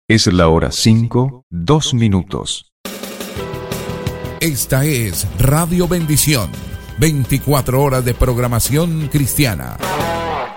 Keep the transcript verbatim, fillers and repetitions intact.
Es la hora cinco, dos minutos. Esta es Radio Bendición, veinticuatro horas de programación cristiana.